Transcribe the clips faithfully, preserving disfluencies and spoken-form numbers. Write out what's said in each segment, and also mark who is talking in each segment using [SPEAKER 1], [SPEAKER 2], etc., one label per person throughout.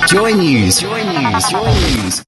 [SPEAKER 1] Joy News. Joy News. Joy News.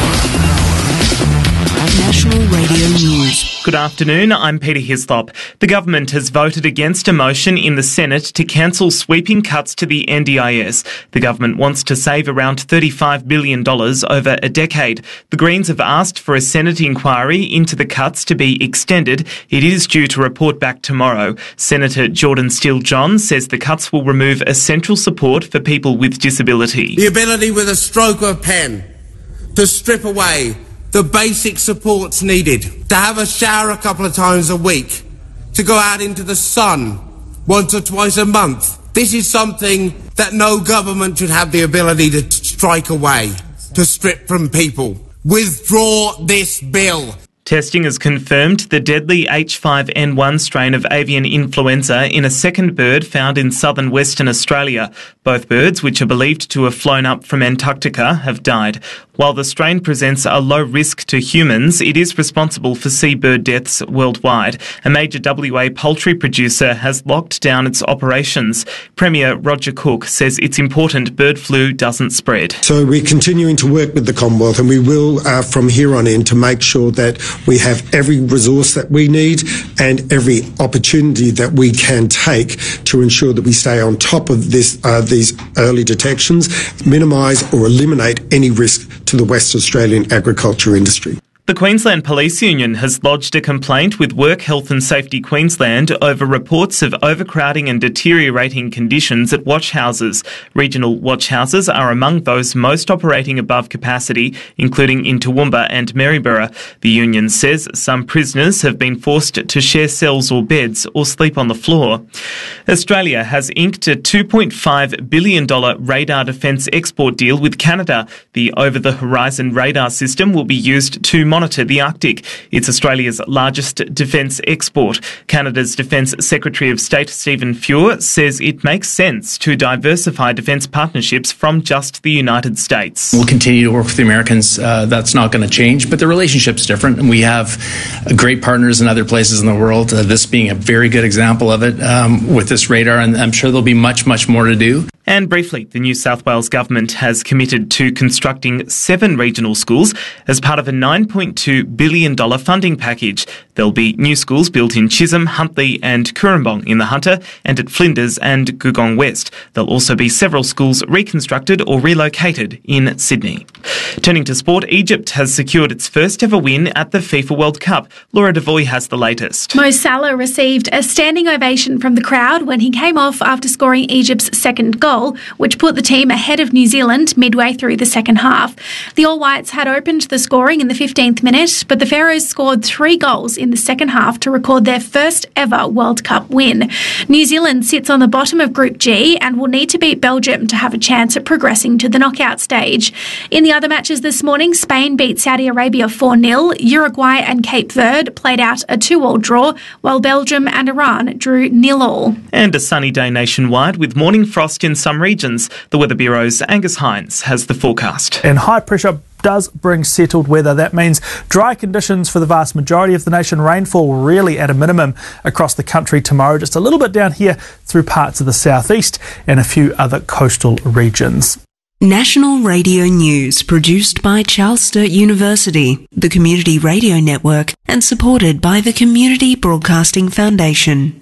[SPEAKER 2] National Radio News.
[SPEAKER 3] Good afternoon, I'm Peter Hislop. The government has voted against a motion in the Senate to cancel sweeping cuts to the N D I S. The government wants to save around thirty-five billion dollars over a decade. The Greens have asked for a Senate inquiry into the cuts to be extended. It is due to report back tomorrow. Senator Jordan Steele-John says the cuts will remove essential support for people with disability.
[SPEAKER 4] The ability with a stroke of a pen to strip away the basic supports needed, to have a shower a couple of times a week, to go out into the sun once or twice a month. This is something that no government should have the ability to strike away, to strip from people. Withdraw this bill.
[SPEAKER 3] Testing has confirmed the deadly H five N one strain of avian influenza in a second bird found in southern Western Australia. Both birds, which are believed to have flown up from Antarctica, have died. While the strain presents a low risk to humans, it is responsible for seabird deaths worldwide. A major W A poultry producer has locked down its operations. Premier Roger Cook says it's important bird flu doesn't spread.
[SPEAKER 5] So we're continuing to work with the Commonwealth, and we will uh, from here on in to make sure that we have every resource that we need and every opportunity that we can take to ensure that we stay on top of this, uh, these early detections, minimise or eliminate any risk to the West Australian agriculture industry.
[SPEAKER 3] The Queensland Police Union has lodged a complaint with Work Health and Safety Queensland over reports of overcrowding and deteriorating conditions at watch houses. Regional watch houses are among those most operating above capacity, including in Toowoomba and Maryborough. The union says some prisoners have been forced to share cells or beds or sleep on the floor. Australia has inked a two point five billion dollars radar defence export deal with Canada. The over-the-horizon radar system will be used to monitor the Arctic. It's Australia's largest defence export. Canada's Defence Secretary of State Stephen Fuhr says it makes sense to diversify defence partnerships from just the United States.
[SPEAKER 6] We'll continue to work with the Americans. Uh, that's not going to change, but the relationship's different, and we have great partners in other places in the world, uh, this being a very good example of it um, with this radar, and I'm sure there'll be much, much more to do.
[SPEAKER 3] And briefly, the New South Wales government has committed to constructing seven regional schools as part of a nine point two billion dollars funding package. There'll be new schools built in Chisholm, Huntley and Cooranbong in the Hunter and at Flinders and Googong West. There'll also be several schools reconstructed or relocated in Sydney. Turning to sport, Egypt has secured its first ever win at the FIFA World Cup. Laura Devoy has the latest.
[SPEAKER 7] Mo Salah received a standing ovation from the crowd when he came off after scoring Egypt's second goal, which put the team ahead of New Zealand midway through the second half. The All Whites had opened the scoring in the fifteenth minute, but the Pharaohs scored three goals in the second half to record their first ever World Cup win. New Zealand sits on the bottom of Group G and will need to beat Belgium to have a chance at progressing to the knockout stage. In the other matches this morning, Spain beat Saudi Arabia four nil, Uruguay and Cape Verde played out a two all draw, while Belgium and Iran drew nil all.
[SPEAKER 3] And a sunny day nationwide with morning frost in some regions. The Weather Bureau's Angus Hines has the forecast.
[SPEAKER 8] And high pressure does bring settled weather. That means dry conditions for the vast majority of the nation. Rainfall really at a minimum across the country tomorrow, just a little bit down here through parts of the southeast and a few other coastal regions.
[SPEAKER 2] National Radio News, produced by Charles Sturt University, the Community Radio Network, and supported by the Community Broadcasting Foundation.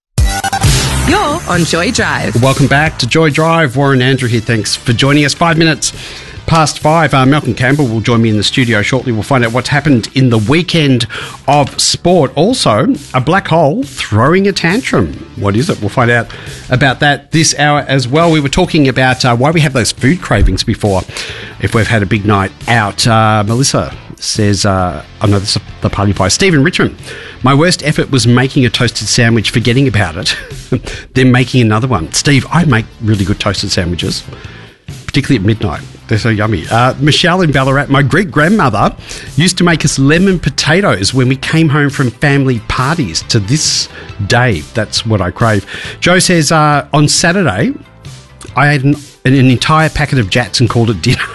[SPEAKER 9] You're on Joy Drive.
[SPEAKER 10] Welcome back to Joy Drive. Warren Andrew here. Thanks for joining us. Five minutes past five. Uh, Malcolm Campbell will join me in the studio shortly. We'll find out what's happened in the weekend of sport. Also, a black hole throwing a tantrum. What is it? We'll find out about that this hour as well. We were talking about uh, why we have those food cravings before if we've had a big night out. Uh, Melissa says, uh, oh no, this is the party pie. Stephen Richmond, my worst effort was making a toasted sandwich, forgetting about it, then making another one. Steve, I make really good toasted sandwiches, particularly at midnight. They're so yummy. Uh, Michelle in Ballarat, my great-grandmother used to make us lemon potatoes when we came home from family parties. To this day, that's what I crave. Joe says, uh, on Saturday, I ate an, an entire packet of Jats and called it dinner.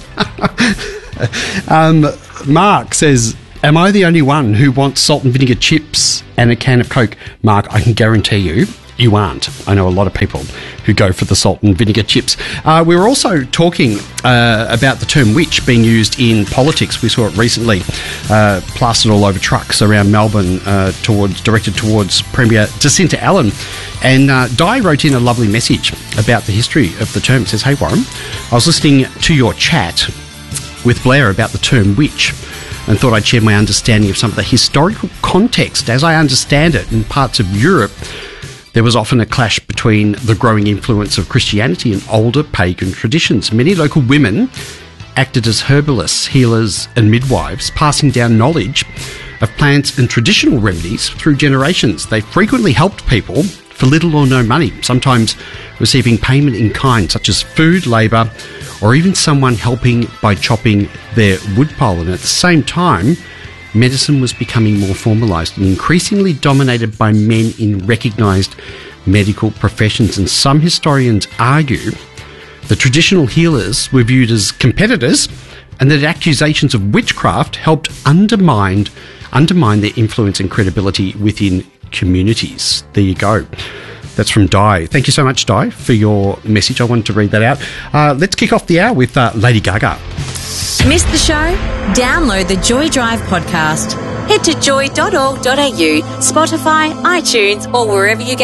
[SPEAKER 10] um, Mark says, am I the only one who wants salt and vinegar chips and a can of Coke? Mark, I can guarantee you, you aren't. I know a lot of people who go for the salt and vinegar chips. Uh, we were also talking uh, about the term witch being used in politics. We saw it recently uh, plastered all over trucks around Melbourne, uh, towards directed towards Premier Jacinta Allen. And uh, Di wrote in a lovely message about the history of the term. It says, "Hey Warren, I was listening to your chat with Blair about the term witch and thought I'd share my understanding of some of the historical context. As I understand it, in parts of Europe, there was often a clash between the growing influence of Christianity and older pagan traditions. Many local women acted as herbalists, healers and midwives, passing down knowledge of plants and traditional remedies through generations. They frequently helped people for little or no money, sometimes receiving payment in kind, such as food, labour, or even someone helping by chopping their woodpile. And at the same time, medicine was becoming more formalised and increasingly dominated by men in recognised medical professions. And some historians argue the traditional healers were viewed as competitors and that accusations of witchcraft helped undermine, undermine their influence and credibility within communities." There you go. That's from Di. Thank you so much, Di, for your message. I wanted to read that out. Uh, let's kick off the hour with uh, Lady Gaga.
[SPEAKER 11] Missed the show? Download the Joy Drive podcast. Head to joy dot org dot a u, Spotify, iTunes, or wherever you get